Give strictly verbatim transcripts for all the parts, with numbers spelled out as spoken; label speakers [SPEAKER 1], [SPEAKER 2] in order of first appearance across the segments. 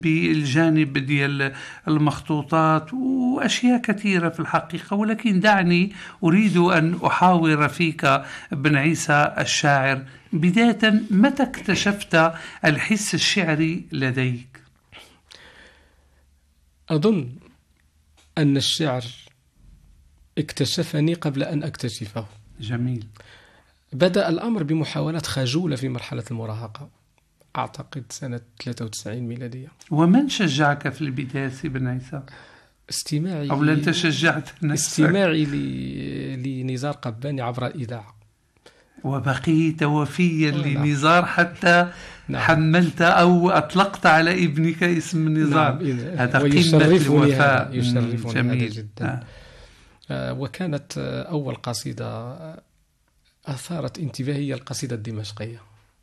[SPEAKER 1] بالجانب ديال المخطوطات وأشياء كثيرة في الحقيقة. ولكن دعني أريد أن أحاور فيك بن عيسى الشاعر. بداية، متى اكتشفت الحس الشعري لديك؟
[SPEAKER 2] أظن أن الشعر اكتشفني قبل أن أكتشفه.
[SPEAKER 1] جميل.
[SPEAKER 2] بدأ الأمر بمحاولات خجولة في مرحلة المراهقة، أعتقد سنة ثلاثة وتسعين ميلادية.
[SPEAKER 1] ومن شجعك في البداية سي بن عيسى؟
[SPEAKER 2] استماعي
[SPEAKER 1] أو أنت شجعت نفسك؟
[SPEAKER 2] استماعي لنزار قباني عبر الإذاعة.
[SPEAKER 1] وبقيت وفيا لنزار حتى نعم. حملت أو أطلقت على ابنك اسم نزار.
[SPEAKER 2] نعم.
[SPEAKER 1] هذا قمة الوفاء.
[SPEAKER 2] يشرفني هذا جدا. آه. وكانت أول قصيدة أثارت انتباهي القصيدة الدمشقية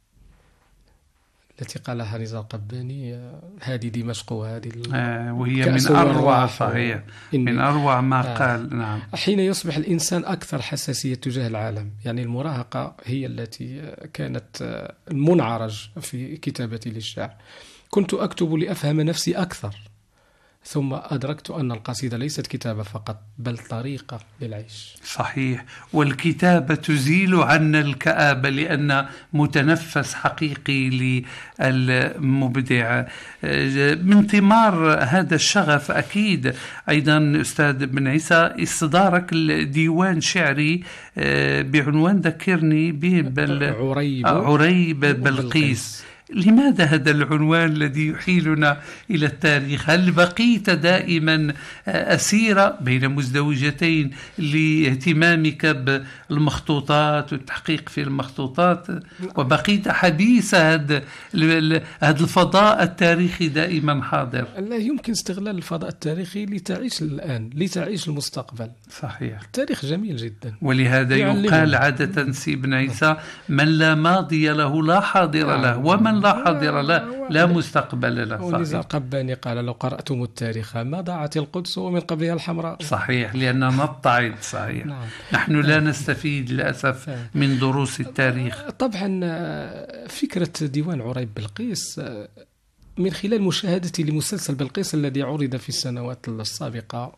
[SPEAKER 2] التي قالها نزار قباني، هذه دمشق وهذه
[SPEAKER 1] آه وهي من أروع صحيح من أروع ما آه قال. نعم.
[SPEAKER 2] حين يصبح الإنسان أكثر حساسية تجاه العالم، يعني المراهقة هي التي كانت المنعرج في كتابتي للشعر. كنت أكتب لأفهم نفسي أكثر، ثم أدركت أن القصيدة ليست كتابة فقط بل طريقة للعيش.
[SPEAKER 1] صحيح. والكتابة تزيل عنا الكآبة لأن متنفس حقيقي للمبدع. من ثمار هذا الشغف أكيد أيضا أستاذ بن عيسى إصدارك الديوان شعري بعنوان ذكرني به بل
[SPEAKER 2] عريب,
[SPEAKER 1] عريب بلقيس. لماذا هذا العنوان الذي يحيلنا إلى التاريخ؟ هل بقيت دائما أسيرة بين مزدوجتين لاهتمامك بالمخطوطات والتحقيق في المخطوطات، وبقيت حديث هذا هذا الفضاء التاريخي دائما حاضر؟
[SPEAKER 2] لا يمكن استغلال الفضاء التاريخي لتعيش الآن، لتعيش المستقبل.
[SPEAKER 1] صحيح.
[SPEAKER 2] التاريخ جميل جدا.
[SPEAKER 1] ولهذا يقال عادة سي بن عيسى: من لا ماضي له لا حاضر له، ومن لا حاضر له لا مستقبل له.
[SPEAKER 2] ونزار قباني قال: لو قرأتم التاريخ ما ضاعت القدس ومن قبلها الحمراء.
[SPEAKER 1] صحيح، لأننا نضطعد. صحيح. نعم. نحن لا نستفيد للأسف من دروس التاريخ.
[SPEAKER 2] طبعا فكرة ديوان عريب بلقيس من خلال مشاهدتي لمسلسل بلقيس الذي عرض في السنوات السابقة،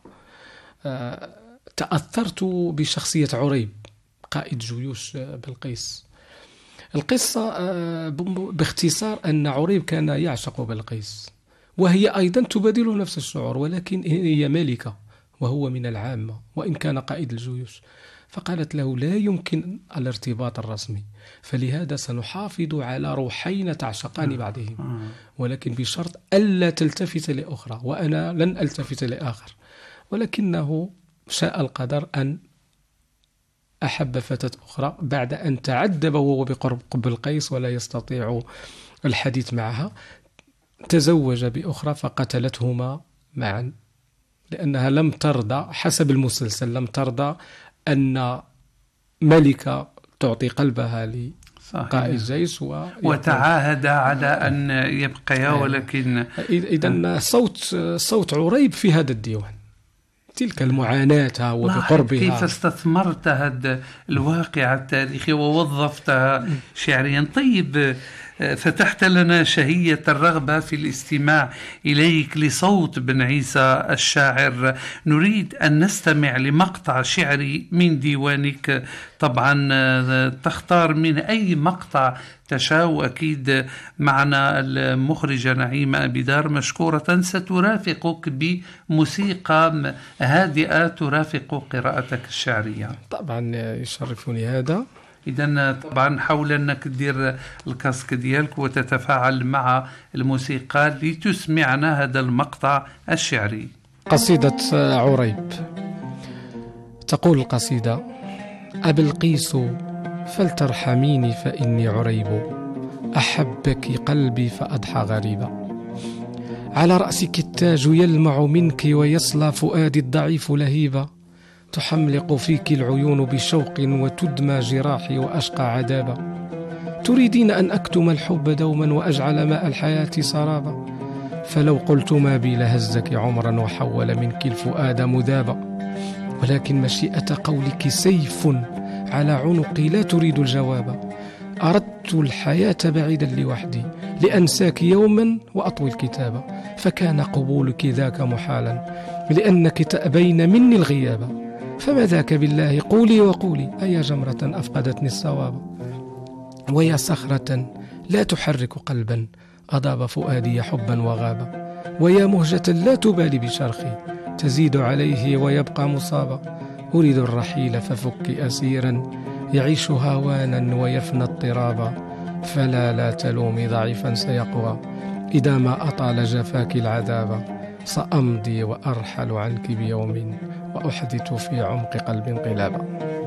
[SPEAKER 2] تأثرت بشخصية عريب قائد جيوش بلقيس. القصة باختصار أن عريب كان يعشق بلقيس، وهي أيضا تبادله نفس الشعور، ولكن هي ملكة وهو من العامة وإن كان قائد الجيوش. فقالت له: لا يمكن الارتباط الرسمي، فلهذا سنحافظ على روحين تعشقان بعضهم، ولكن بشرط ألا تلتفت لأخرى وأنا لن ألتفت لآخر. ولكنه شاء القدر أن أحب فتاة أخرى بعد أن تعذب وهو بقرب بلقيس ولا يستطيع الحديث معها. تزوج بأخرى فقتلتهما معا، لأنها لم ترضى حسب المسلسل لم ترضى أن ملكة تعطي قلبها لقائد الجيش
[SPEAKER 1] وتعاهد على أن يبقيا. ولكن
[SPEAKER 2] إذن صوت صوت عريب في هذا الديوان، تلك المعاناة وبقربها.
[SPEAKER 1] كيف استثمرت هذا الواقع التاريخي ووظفتها شعريا. طيب، فتحت لنا شهية الرغبة في الاستماع إليك لصوت بن عيسى الشاعر. نريد أن نستمع لمقطع شعري من ديوانك. طبعا تختار من أي مقطع تشاء. أكيد معنا المخرجة نعيمة أبيدار مشكورة سترافقك بموسيقى هادئة ترافق قراءتك الشعرية.
[SPEAKER 2] طبعا يشرفني هذا.
[SPEAKER 1] إذن طبعا حاول أنك تدير الكاسك ديالك وتتفاعل مع الموسيقى لتسمعنا هذا المقطع الشعري.
[SPEAKER 2] قصيدة عريب. تقول القصيدة: أبلقيس فلترحميني فإني عريب، أحبك قلبي فأضحى غريبا، على رأسك التاج يلمع منك ويصلى فؤادي الضعيف لهيبا، تحملق فيك العيون بشوق وتدمى جراحي وأشقى عذابا، تريدين أن أكتم الحب دوما وأجعل ماء الحياة سرابا، فلو قلت ما بي لهزك عمرا وحول منك الفؤاد مذابا، ولكن مشيئة قولك سيف على عنقي لا تريد الجواب، أردت الحياة بعيدا لوحدي لأنساك يوما وأطوي الكتابة، فكان قبولك ذاك محالا لأنك تأبين مني الغيابة. فما ذاك بالله قولي وقولي، أيا جمرة أفقدتني الصواب، ويا صخرة لا تحرك قلبا أضاب فؤادي حبا وغابا، ويا مهجة لا تبالي بشرخي تزيد عليه ويبقى مصابا. أريد الرحيل ففكي أسيرا يعيش هوانا ويفنى اضطرابا، فلا لا تلومي ضعيفا سيقوى إذا ما أطال جفاك العذاب. سأمضي وأرحل عنك بيوم وأحدث في عمق قلب انقلابا.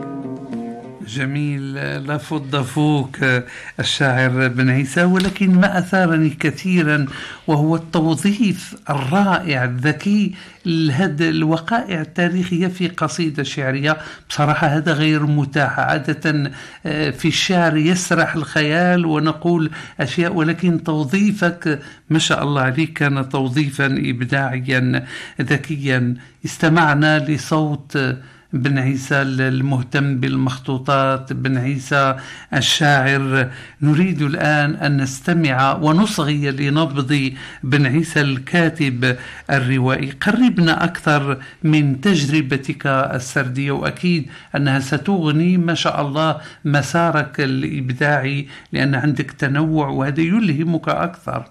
[SPEAKER 1] جميل، لا فض فوق الشاعر بن عيسى، ولكن ما أثارني كثيرا وهو التوظيف الرائع الذكي لهذه الوقائع التاريخية في قصيدة شعرية. بصراحة هذا غير متاح عادة في الشعر، يسرح الخيال ونقول أشياء، ولكن توظيفك ما شاء الله عليك كان توظيفا إبداعيا ذكيا. استمعنا لصوت بن عيسى المهتم بالمخطوطات، بن عيسى الشاعر. نريد الآن أن نستمع ونصغي لنبض بن عيسى الكاتب الروائي. قربنا أكثر من تجربتك السردية، وأكيد أنها ستغني ما شاء الله مسارك الإبداعي، لأن عندك تنوع وهذا يلهمك أكثر.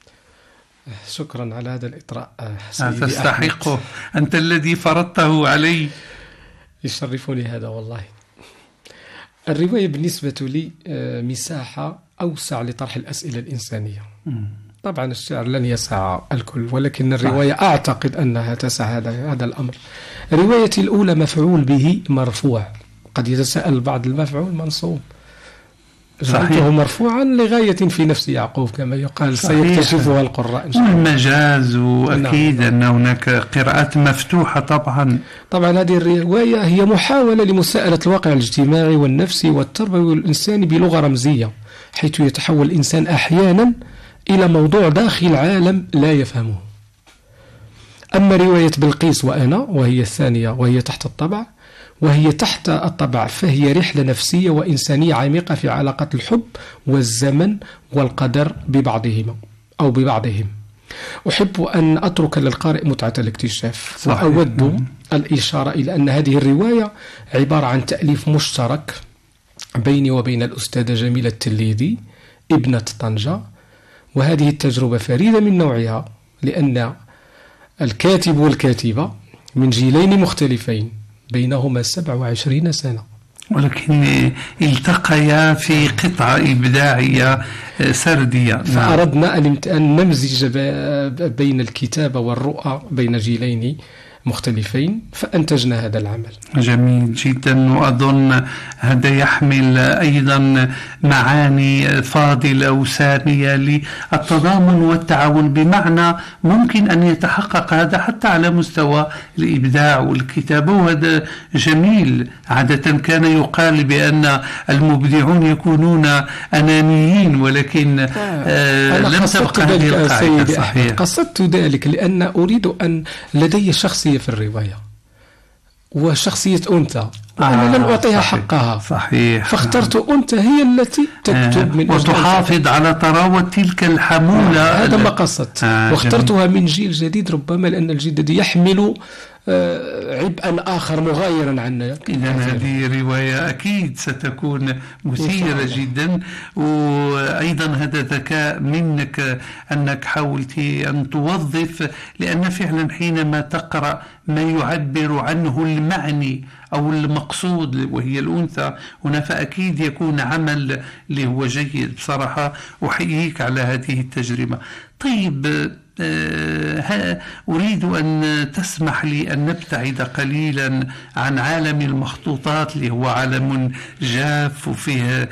[SPEAKER 2] شكرا على هذا الإطراء سيدي.
[SPEAKER 1] تستحقه، أنت الذي فرضته علي.
[SPEAKER 2] يشرفني هذا والله. الرواية بالنسبة لي مساحة أوسع لطرح الأسئلة الإنسانية. طبعا الشعر لن يسع الكل، ولكن الرواية أعتقد أنها تسع هذا هذا الأمر. روايتي الأولى مفعول به مرفوع، قد يتساءل بعض المفعول منصوب، جعلته مرفوعا لغاية في نفس يعقوب كما يقال، سيكتشفها القراء إن شاء الله.
[SPEAKER 1] المجاز، وأكيد نعم. أن هناك قراءات مفتوحة طبعا.
[SPEAKER 2] طبعا هذه الرواية هي محاولة لمساءلة الواقع الاجتماعي والنفسي والتربوي والإنساني بلغة رمزية، حيث يتحول الإنسان أحيانا إلى موضوع داخل عالم لا يفهمه. أما رواية بلقيس وأنا وهي الثانية وهي تحت الطبع، وهي تحت الطبع فهي رحلة نفسية وإنسانية عميقة في علاقة الحب والزمن والقدر ببعضهما أو ببعضهم. أحب أن أترك للقارئ متعة الاكتشاف، وأود الإشارة إلى أن هذه الرواية عبارة عن تأليف مشترك بيني وبين الأستاذة جميلة التليدي ابنة طنجة، وهذه التجربة فريدة من نوعها لأن الكاتب والكاتبة من جيلين مختلفين بينهما سبع وعشرين سنة،
[SPEAKER 1] ولكن التقيا في قطعة إبداعية سردية.
[SPEAKER 2] فأردنا أن نمزج بين الكتابة والرؤى بين جيلين مختلفين، فأنتجنا هذا العمل.
[SPEAKER 1] جميل جدا، وأظن هذا يحمل أيضا معاني فاضلة وسامية للتضامن والتعاون، بمعنى ممكن أن يتحقق هذا حتى على مستوى الإبداع والكتابة، وهذا جميل. عادة كان يقال بأن المبدعون يكونون أنانيين، ولكن آه لم تبقى هذه القاعدة. صحيح،
[SPEAKER 2] قصدت ذلك لأن أريد أن لدي شخصية في الرواية وشخصية أنثى، وأنا آه لن أعطيها صحيح حقها.
[SPEAKER 1] صحيح،
[SPEAKER 2] فاخترت أنثى هي التي تكتب آه من أجل
[SPEAKER 1] وتحافظ على طراوة تلك الحمولة.
[SPEAKER 2] آه هذا ما قصدت. آه واخترتها من جيل جديد، ربما لأن الجيل الذي يحمل عبئا آخر مغايرا عنا.
[SPEAKER 1] إذا هذه رواية أكيد ستكون مثيرة جدا، وأيضا هذا ذكاء منك أنك حاولت أن توظف، لأن فعلا حينما تقرأ ما يعبر عنه المعني أو المقصود وهي الأنثى هنا، فأكيد يكون عمل اللي هو جيد. بصراحة أحييك على هذه التجربة. طيب، أه أريد أن تسمح لي أن نبتعد قليلا عن عالم المخطوطات اللي هو عالم جاف وفيه أه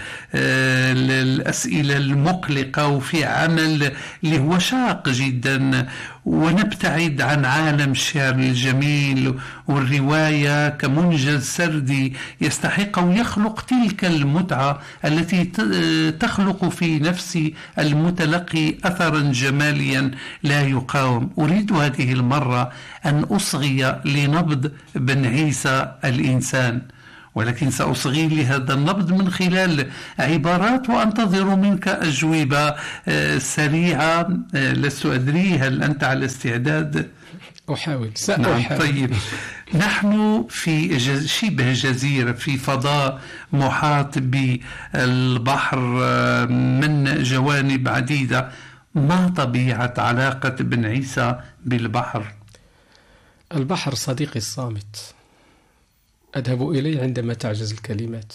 [SPEAKER 1] الأسئلة المقلقة، وفي عمل اللي هو شاق جدا، ونبتعد عن عالم الشعر الجميل والرواية كمنجز سردي يستحق ويخلق تلك المتعة التي تخلق في نفس المتلقي أثرا جماليا لا يقاوم. أريد هذه المرة أن أصغي لنبض بن عيسى الإنسان، ولكن سأصغي لهذا النبض من خلال عبارات وأنتظر منك أجوبة سريعة. لست أدري هل أنت على استعداد؟
[SPEAKER 2] أحاول سأحاول.
[SPEAKER 1] نعم طيب. نحن في شبه جزيرة في فضاء محاط بالبحر من جوانب عديدة. ما طبيعة علاقة بن عيسى بالبحر؟
[SPEAKER 2] البحر صديقي الصامت، أذهب إليه عندما تعجز الكلمات.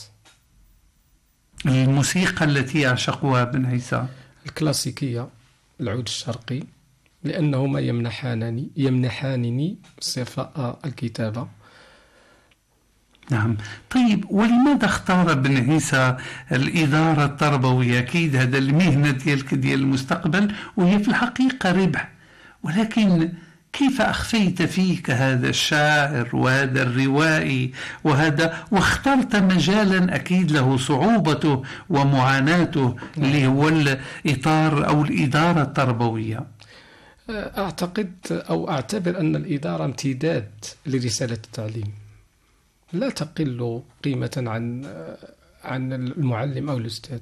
[SPEAKER 1] الموسيقى التي يعشقها بن عيسى
[SPEAKER 2] الكلاسيكية، العود الشرقي، لأنهما يمنحانني يمنحانني صفاء الكتابة.
[SPEAKER 1] نعم طيب، ولماذا اختار بن عيسى الإدارة التربوية؟ أكيد هذا المهنة ديالك ديال المستقبل وهي في الحقيقة ربح، ولكن كيف أخفيت فيك هذا الشاعر وهذا الروائي وهذا، واخترت مجالا أكيد له صعوبته ومعاناته اللي هو الإطار أو الإدارة التربوية؟
[SPEAKER 2] أعتقد أو أعتبر أن الإدارة امتداد لرسالة التعليم، لا تقل قيمة عن عن المعلم أو الأستاذ،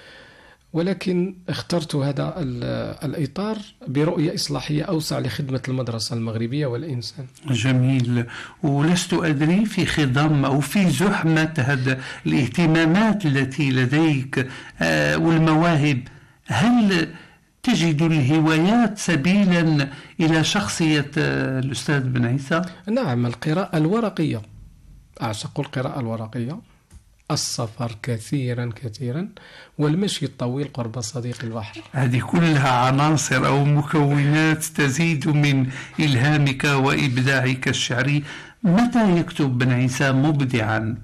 [SPEAKER 2] ولكن اخترت هذا الإطار برؤية إصلاحية أوسع لخدمة المدرسة المغربية والإنسان.
[SPEAKER 1] جميل. ولست أدري في خضم أو في زحمة هذا الاهتمامات التي لديك آه والمواهب، هل تجد الهوايات سبيلا إلى شخصية آه الأستاذ بن عيسى؟
[SPEAKER 2] نعم، القراءة الورقية، أعشق القراءة الورقية، السفر كثيرا كثيرا، والمشي الطويل قرب صديق البحر.
[SPEAKER 1] هذه كلها عناصر أو مكونات تزيد من إلهامك وإبداعك الشعري. متى يكتب بن عيسى مبدعا؟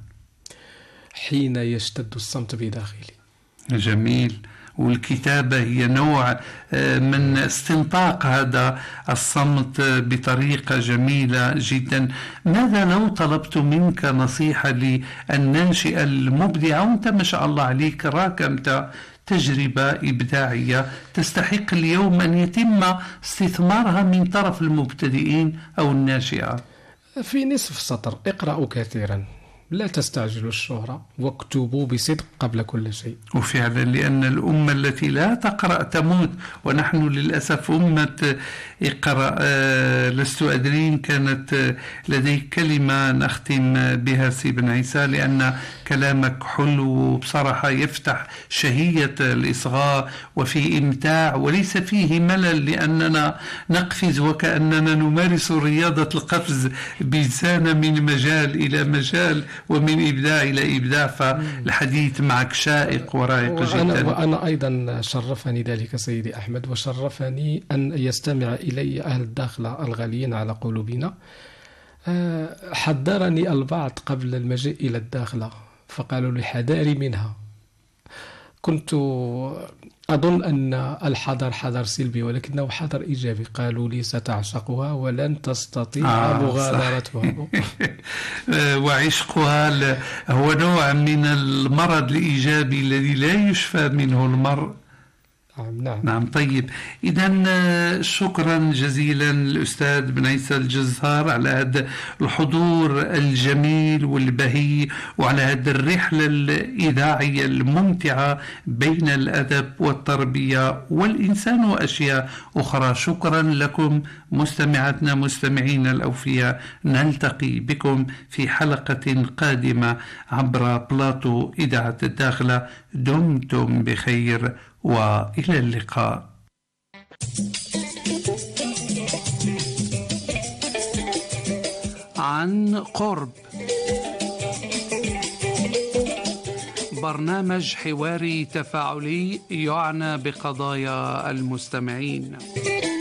[SPEAKER 2] حين يشتد الصمت بداخلي.
[SPEAKER 1] جميل. والكتابة هي نوع من استنطاق هذا الصمت بطريقة جميلة جدا. ماذا لو طلبت منك نصيحة للناشئة المبدعة وانت ما شاء الله عليك راكمت تجربة إبداعية تستحق اليوم أن يتم استثمارها من طرف المبتدئين أو الناشئة؟
[SPEAKER 2] في نصف سطر: اقرأوا كثيرا، لا تستعجلوا الشهرة، واكتبوا بصدق قبل كل شيء.
[SPEAKER 1] وفعلا، لأن الأمة التي لا تقرأ تموت، ونحن للأسف أمة اقرأ. آه لست أدري كانت لديك كلمة نختم بها سي بن عيسى، لأن كلامك حلو بصراحة، يفتح شهية الإصغاء وفي إمتاع وليس فيه ملل، لأننا نقفز وكأننا نمارس رياضة القفز بلسان من مجال إلى مجال ومن إبداع إلى إبداع. فالحديث معك شائق ورائق
[SPEAKER 2] وأنا
[SPEAKER 1] جدا.
[SPEAKER 2] وأنا أيضا شرفني ذلك سيدي أحمد، وشرفني أن يستمع إلي أهل الداخلة الغاليين على قلوبنا. حذرني البعض قبل المجيء إلى الداخلة فقالوا لي حذاري منها. كنت أظن أن الحذر حذر سلبي، ولكنه حذر إيجابي. قالوا لي ستعشقها ولن تستطيع آه مغادرتها.
[SPEAKER 1] وعشقها هو نوع من المرض الإيجابي الذي لا يشفى منه المرء.
[SPEAKER 2] نعم نعم.
[SPEAKER 1] نعم طيب، إذن شكرا جزيلا الأستاذ بن عيسى الجزار على هذا الحضور الجميل والبهي، وعلى هذه الرحلة الإذاعية الممتعة بين الأدب والتربية والإنسان وأشياء أخرى. شكرا لكم مستمعاتنا مستمعين الأوفياء، نلتقي بكم في حلقة قادمة عبر بلاطو إذاعة الداخلة. دمتم بخير وإلى اللقاء. عن قرب، برنامج حواري تفاعلي يعنى بقضايا المستمعين.